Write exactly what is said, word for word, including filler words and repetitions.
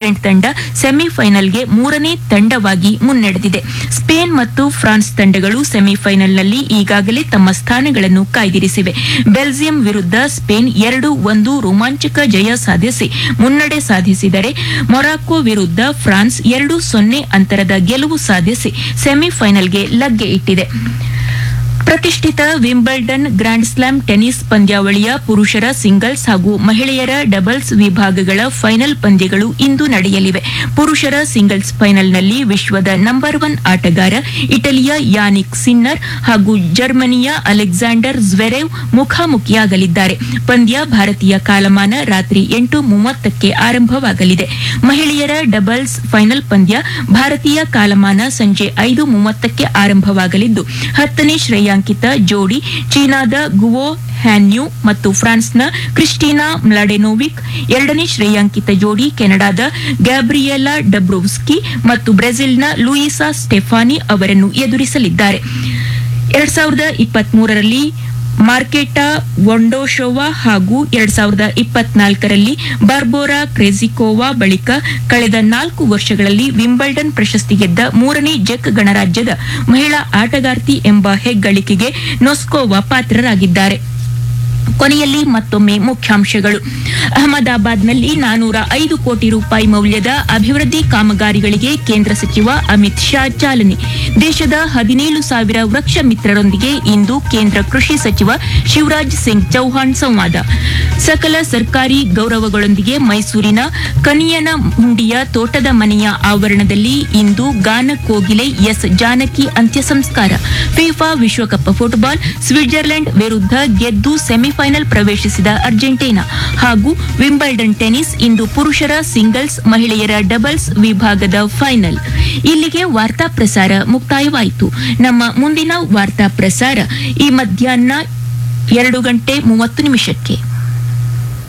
England ತಂಡ ಸೆಮಿಫೈನಲ್ಗೆ ಮೂರನೇ ತಂಡವಾಗಿ ಮುನ್ನಡೆದಿದೆ. ಸ್ಪೇನ್ ಮತ್ತು ಫ್ರಾನ್ಸ್ ತಂಡಗಳು ಸೆಮಿಫೈನಲ್ನಲ್ಲಿ ಈಗಾಗಲೇ ತಮ್ಮ ಸ್ಥಾನಗಳನ್ನು ಕಾಯ್ದಿರಿಸಿವೆ. ಬೆಲ್ಜಿಯಂ ವಿರುದ್ಧ ಸ್ಪೇನ್ ಎರಡು ಒಂದು ರೋಮಾಂಚಕ ಜಯ ಸಾಧಿಸಿ ಮುನ್ನಡೆ ಸಾಧಿಸಿದರೆ ಮೊರಾಕೊ ವಿರುದ್ಧ ಫ್ರಾನ್ಸ್ ಎರಡು ಸೊನ್ನೆ ಅಂತರದ ಗೆಲುವು ಸಾಧಿಸಿ ಸೆಮಿಫೈನಲ್ಗೆ ಲಗ್ಗೆ ಇಟ್ಟಿದೆ. ಪ್ರತಿಷ್ಠಿತ ವಿಂಬಲ್ಡನ್ ಗ್ರ್ಯಾಂಡ್ ಸ್ಲಾಮ್ ಟೆನಿಸ್ ಪಂದ್ಯಾವಳಿಯ ಪುರುಷರ ಸಿಂಗಲ್ಸ್ ಹಾಗೂ ಮಹಿಳೆಯರ ಡಬಲ್ಸ್ ವಿಭಾಗಗಳ ಫೈನಲ್ ಪಂದ್ಯಗಳು ಇಂದು ನಡೆಯಲಿವೆ. ಪುರುಷರ ಸಿಂಗಲ್ಸ್ ಫೈನಲ್ನಲ್ಲಿ ವಿಶ್ವದ ನಂಬರ್ ಒನ್ ಆಟಗಾರ ಇಟಲಿಯ ಯಾನಿಕ್ ಸಿನ್ನರ್ ಹಾಗೂ ಜರ್ಮನಿಯ ಅಲೆಕ್ಸಾಂಡರ್ ಜ್ವೆರೆವ್ ಮುಖಾಮುಖಿಯಾಗಲಿದ್ದಾರೆ. ಪಂದ್ಯ ಭಾರತೀಯ ಕಾಲಮಾನ ರಾತ್ರಿ ಎಂಟು ಮೂವತ್ತಕ್ಕೆ ಆರಂಭವಾಗಲಿದೆ. ಮಹಿಳೆಯರ ಡಬಲ್ಸ್ ಫೈನಲ್ ಪಂದ್ಯ ಭಾರತೀಯ ಕಾಲಮಾನ ಸಂಜೆ ಐದು ಮೂವತ್ತಕ್ಕೆ ಆರಂಭವಾಗಲಿದ್ದು ಹತ್ತನೇ ಶ್ರೇಯಾಂಕಿತ ಜೋಡಿ ಚೀನಾದ ಗುವೋ ಹ್ಯಾನ್ಯೂ ಮತ್ತು ಫ್ರಾನ್ಸ್ನ ಕ್ರಿಸ್ಟಿನಾ ಮ್ಲಾಡೆನೋವಿಕ್, ಎರಡನೇ ಶ್ರೇಯಾಂಕಿತ ಜೋಡಿ ಕೆನಡಾದ ಗ್ಯಾಬ್ರಿಯೆಲಾ ಡಬ್ರೋವ್ಸ್ಕಿ ಮತ್ತು ಬ್ರೆಜಿಲ್ನ ಲೂಯಿಸಾ ಸ್ಟೆಫಾನಿ ಅವರನ್ನು ಎದುರಿಸಲಿದ್ದಾರೆ. ಎರಡ್ ಸಾವಿರದ ಇಪ್ಪತ್ಮೂರರಲ್ಲಿ ಮಾರ್ಕೆಟಾ ವೊಂಡೋಶೋವಾ ಹಾಗೂ ಎರಡ್ ಸಾವಿರದ ಇಪ್ಪತ್ನಾಲ್ಕರಲ್ಲಿ ಬಾರ್ಬೋರಾ ಕ್ರೆಜಿಕೋವಾ ಬಳಿಕ ಕಳೆದ ನಾಲ್ಕು ವರ್ಷಗಳಲ್ಲಿ ವಿಂಬಲ್ಡನ್ ಪ್ರಶಸ್ತಿ ಗೆದ್ದ ಮೂರನೇ ಜೆಕ್ ಗಣರಾಜ್ಯದ ಮಹಿಳಾ ಆಟಗಾರ್ತಿ ಎಂಬ ಹೆಗ್ಗಳಿಕೆಗೆ ನೊಸ್ಕೋವಾ ಪಾತ್ರರಾಗಿದ್ದಾರೆ. ಕೊನೆಯಲ್ಲಿ ಮತ್ತೊಮ್ಮೆ ಮುಖ್ಯಾಂಶಗಳು. ಅಹಮದಾಬಾದ್ನಲ್ಲಿ ನಾನೂರ ಐದು ಕೋಟಿ ರೂಪಾಯಿ ಮೌಲ್ಯದ ಅಭಿವೃದ್ಧಿ ಕಾಮಗಾರಿಗಳಿಗೆ ಕೇಂದ್ರ ಸಚಿವ ಅಮಿತ್ ಶಾ ಚಾಲನೆ. ದೇಶದ ಹದಿನೇಳು ಸಾವಿರ ವೃಕ್ಷ ಮಿತ್ರರೊಂದಿಗೆ ಇಂದು ಕೇಂದ್ರ ಕೃಷಿ ಸಚಿವ ಶಿವರಾಜ್ ಸಿಂಗ್ ಚೌಹಾಣ್ ಸಂವಾದ. ಸಕಲ ಸರ್ಕಾರಿ ಗೌರವಗಳೊಂದಿಗೆ ಮೈಸೂರಿನ ಕನಿಯನ ಹುಂಡಿಯ ತೋಟದ ಮನೆಯ ಆವರಣದಲ್ಲಿ ಇಂದು ಗಾನ ಕೋಗಿಲೆ ಎಸ್ ಜಾನಕಿ ಅಂತ್ಯ ಸಂಸ್ಕಾರ. ಫಿಫಾ ವಿಶ್ವಕಪ್ ಫುಟ್ಬಾಲ್ ಸ್ವಿಟ್ಜರ್ಲೆಂಡ್ ವಿರುದ್ಧ ಗೆದ್ದು ಸೆಮಿಫೈನಲ್ ಪ್ರವೇಶಿಸಿದ ಅರ್ಜೆಂಟೀನಾ ಹಾಗೂ ವಿಂಬಲ್ಡನ್ ಟೆನಿಸ್ ಇಂದು ಪುರುಷರ ಸಿಂಗಲ್ಸ್ ಮಹಿಳೆಯರ ಡಬಲ್ಸ್ ವಿಭಾಗದ ಫೈನಲ್. ಇಲ್ಲಿಗೆ ವಾರ್ತಾ ಪ್ರಸಾರ ಮುಕ್ತಾಯವಾಯಿತು. ನಮ್ಮ ಮುಂದಿನ ವಾರ್ತಾ ಪ್ರಸಾರ ಈ ಮಧ್ಯಾಹ್ನ ಎರಡು ಗಂಟೆ ಮೂವತ್ತು ನಿಮಿಷಕ್ಕೆ.